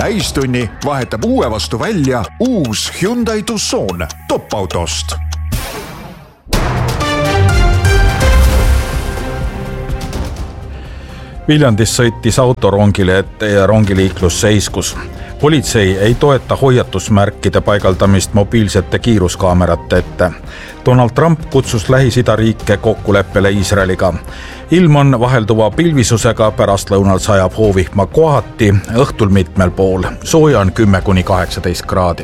täistunni vahetab uue vastu välja uus Hyundai Tucson top-autost. Viljandis sõitis auto rongile ette ja rongiliiklus seiskus. Politsei ei toeta hoiatusmärkide paigaldamist mobiilsete kiiruskaamerate ette. Donald Trump kutsus Lähis-Ida riike kokkuleppele Iisraeliga. Ilm on vahelduva pilvisusega, pärastlõunal sajab hoovihma kohati, õhtul mitmel pool. Sooja on 10–18 kraadi.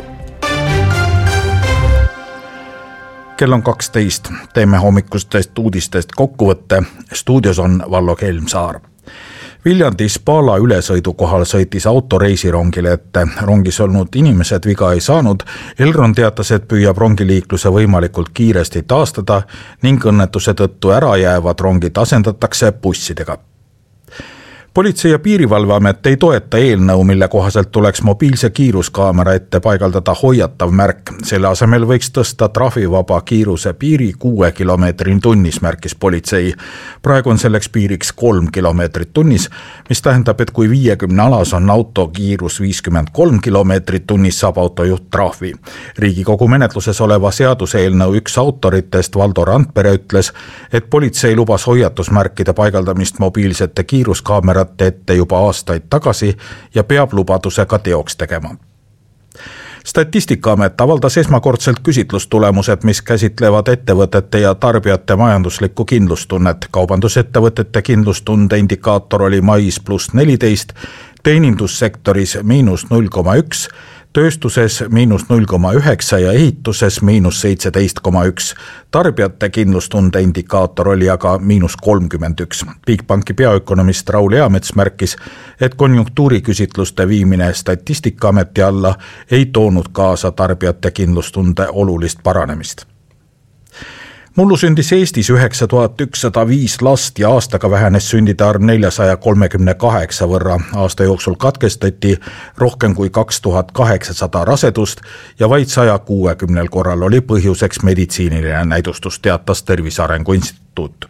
Kell on 12. Teeme hommikustest uudistest kokkuvõtte. Stuudios on Vallo Kelmsaar. Viljandis Paala ülesõidu kohal sõitis auto reisirongile ette. Rongis olnud inimesed viga ei saanud. Elron teatas, et püüab rongiliikluse võimalikult kiiresti taastada ning õnnetuse tõttu ära jäävad rongid asendatakse bussidega. Politsei- ja Piirivalveamet ei toeta eelnõu, mille kohaselt tuleks mobiilse kiiruskaamera ette paigaldada hoiatav märk. Selle asemel võiks tõsta trahvivaba kiiruse piiri 6 kilomeetrin tunnis, märkis politsei. Praegu on selleks piiriks 3 kilomeetrit tunnis, mis tähendab, et kui 50 alas on auto kiirus 53 kilomeetrit tunnis, saab autojuht trahvi. Riigikogu menetluses oleva seaduseelnõu üks autoritest Valdo Randpere ütles, et politsei lubas hoiatusmärkide paigaldamist mobiilsete kiiruskaamerate ette juba aastaid tagasi ja peab lubadusega teoks tegema. Statistikaamet avaldas esmakordselt küsitlustulemused, mis käsitlevad ettevõtete ja tarbijate majanduslikku kindlustunnet. Kaubandusettevõtete kindlustunde indikaator oli mais +14, teenindussektoris -0,1, tööstuses -0,9 ja ehituses -17,1. Tarbijate kindlustunde indikaator oli aga -31. Bigbanki peaökonomist Raul Eamets märkis, et konjunktuuriküsitluste viimine Statistikaameti alla ei toonud kaasa tarbijate kindlustunde olulist paranemist. Mullu sündis Eestis 9105 last ja aastaga vähenes sündide arv 438 võrra. Aasta jooksul katkestati rohkem kui 2800 rasedust ja vaid 160 korral oli põhjuseks meditsiiniline näidustus, teatas Tervise Arengu Instituut.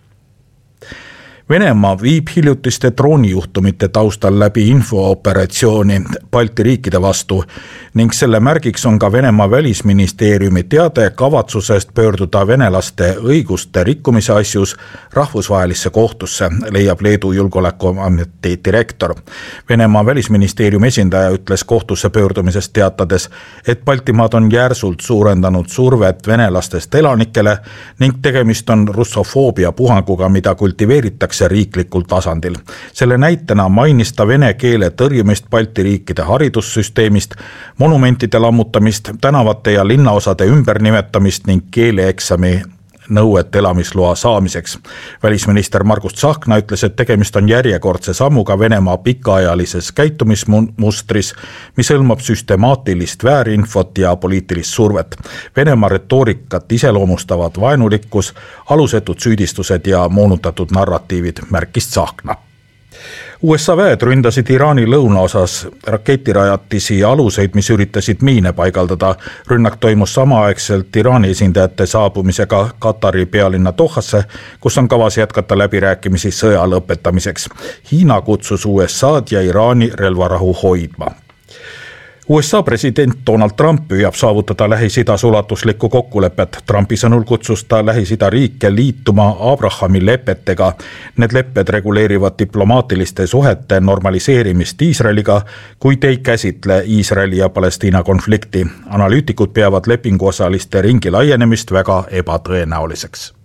Venemaa viib hiljutiste droonijuhtumite taustal läbi infooperatsiooni Balti riikide vastu ning selle märgiks on ka Venemaa välisministeeriumi teade kavatsusest pöörduda venelaste õiguste rikkumise asjus rahvusvahelisse kohtusse, leiab Leedu julgeolekuameti direktor. Venemaa välisministeeriumi esindaja ütles kohtusse pöördumisest teatades, et Baltimaad on järsult suurendanud survet venelastest elanikele ning tegemist on russofoobia puhanguga, mida kultiveeritakse riiklikul tasandil. Selle näitena mainis ta vene keele tõrjumist Balti riikide haridussüsteemist, monumentide lammutamist, tänavate ja linnaosade ümbernimetamist ning keeleeksami nõuet elamisloa saamiseks. Välisminister Margus Tsahkna ütles, et tegemist on järjekordse sammuga Venemaa pikaajalises käitumismustris, mis hõlmab süstemaatilist väärinfot ja poliitilist survet. Venemaa retoorikat iseloomustavad vaenulikkus, alusetud süüdistused ja moonutatud narratiivid, märkis Tsahkna. USA väed ründasid Iraani lõunaosas raketirajatisi ja aluseid, mis üritasid miine paigaldada. Rünnak toimus samaaegselt Iraani esindajate saabumisega Katari pealinna Dohasse, kus on kavas jätkata läbirääkimisi sõja lõpetamiseks. Hiina kutsus USA'd ja Iraani relvarahu hoidma. USA president Donald Trump püüab saavutada Lähis-Idas ulatuslikku kokkulepet. Trumpi sõnul kutsus ta Lähis-Ida riike liituma Abrahami lepetega. Need lepped reguleerivad diplomaatiliste suhete normaliseerimist Iisraeliga, kuid ei käsitle Iisraeli ja Palestiina konflikti. Analüütikud peavad lepinguosaliste ringi laienemist väga ebatõenäoliseks.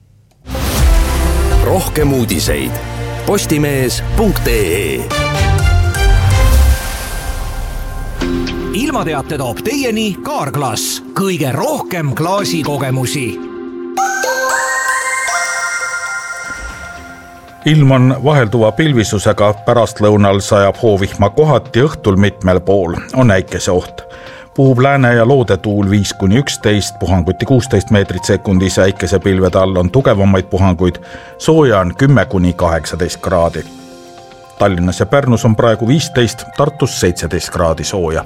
Rohkem uudiseid postimees.ee. Ilmateate toob teieni Kaarglass, kõige rohkem klaasikogemusi. Ilm on vahelduva pilvisusega, pärastlõunal sajab hoovihma kohati, õhtul mitmel pool on äikeseoht. Puhub lääne- ja loodetuul 5–11, puhanguti 16 meetrit sekundis, äikesepilvede all on tugevamaid puhanguid, sooja on 10–18 kraadi. Tallinnas ja Pärnus on praegu 15, Tartus 17 kraadi sooja.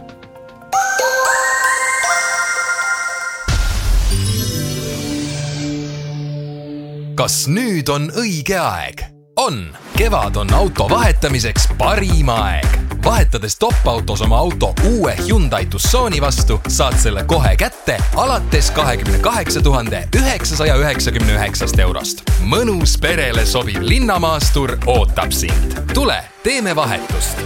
Kas nüüd on õige aeg? on. Kevad on auto vahetamiseks parim aeg. Vahetades Topautos oma auto uue Hyundai Tucsoni vastu, saad selle kohe kätte alates 28 999 eurost. Mõnus perele sobiv linnamaastur ootab sind. Tule, teeme vahetust.